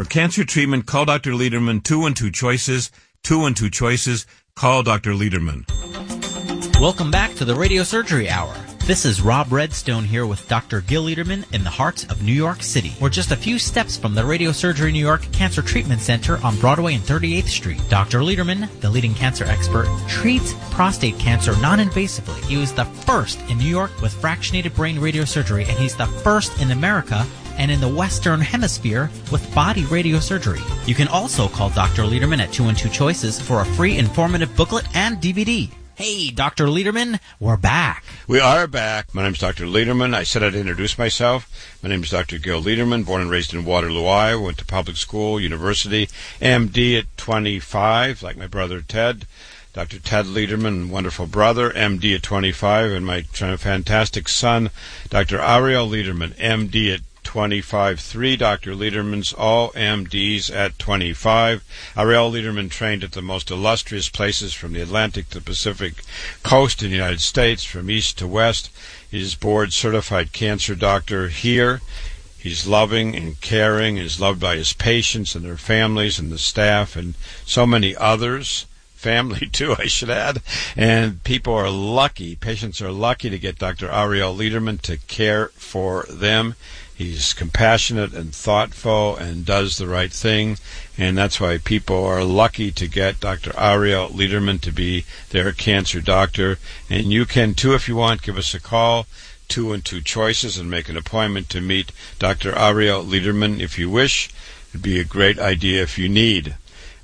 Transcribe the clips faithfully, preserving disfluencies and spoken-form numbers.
For cancer treatment, call Doctor Lederman, two one two choices, two one two choices, call Doctor Lederman. Welcome back to the Radio Surgery Hour. This is Rob Redstone here with Doctor Gil Lederman in the heart of New York City. We're just a few steps from the Radio Surgery New York Cancer Treatment Center on Broadway and thirty-eighth Street. Doctor Lederman, the leading cancer expert, treats prostate cancer non-invasively. He was the first in New York with fractionated brain radiosurgery, and he's the first in America and in the Western Hemisphere with body radiosurgery. You can also call Doctor Lederman at two one two choices for a free informative booklet and D V D. Hey, Doctor Lederman, we're back. We are back. My name is Doctor Lederman. I said I'd introduce myself. My name is Doctor Gil Lederman, born and raised in Waterloo, Iowa. Went to public school, university, M D at twenty-five, like my brother Ted. Doctor Ted Lederman, wonderful brother, M D at twenty-five, and my fantastic son, Doctor Ariel Lederman, M D at twenty-five. Three Doctor Ledermans, all M Ds at twenty-five. Ariel Lederman trained at the most illustrious places from the Atlantic to the Pacific coast in the United States, from east to west. He's board-certified cancer doctor here. He's loving and caring, and is loved by his patients and their families and the staff and so many others. Family, too, I should add. And people are lucky, patients are lucky to get Doctor Ariel Lederman to care for them. He's compassionate and thoughtful and does the right thing, and that's why people are lucky to get Doctor Ariel Lederman to be their cancer doctor. And you can, too, if you want. Give us a call, two one two choices, and make an appointment to meet Doctor Ariel Lederman if you wish. It would be a great idea if you need.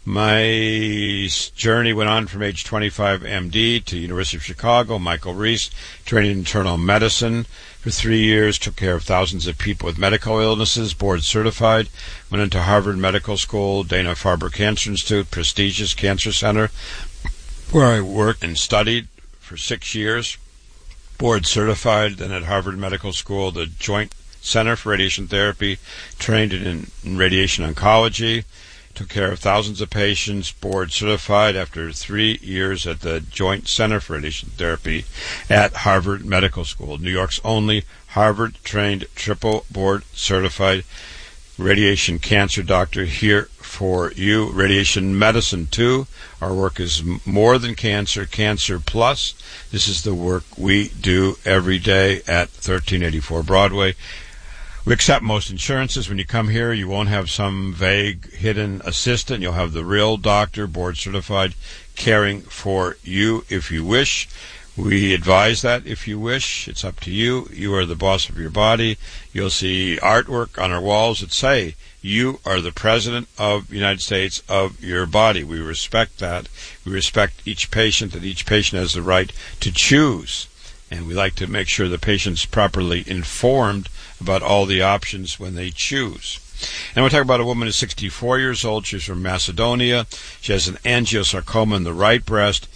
My journey went on from age twenty-five, M D, to University of Chicago, Michael Reese, trained in internal medicine for three years, took care of thousands of people with medical illnesses, board certified, went into Harvard Medical School, Dana-Farber Cancer Institute, prestigious cancer center, where I worked and studied for six years, board certified, then at Harvard Medical School, the Joint Center for Radiation Therapy, trained in, in radiation oncology, took care of thousands of patients, board certified after three years at the Joint Center for Radiation Therapy at Harvard Medical School, New York's only Harvard-trained, triple board certified radiation cancer doctor here for you. Radiation medicine, too. Our work is more than cancer, cancer plus. This is the work we do every day at thirteen eighty-four Broadway. We accept most insurances. When you come here, you won't have some vague hidden assistant. You'll have the real doctor, board certified, caring for you if you wish. We advise that if you wish. It's up to you. You are the boss of your body. You'll see artwork on our walls that say, you are the president of the United States of your body. We respect that. We respect each patient, that each patient has the right to choose. And we like to make sure the patient's properly informed about all the options when they choose. And we'll talk about a woman who's sixty-four years old. She's from Macedonia. She has an angiosarcoma in the right breast.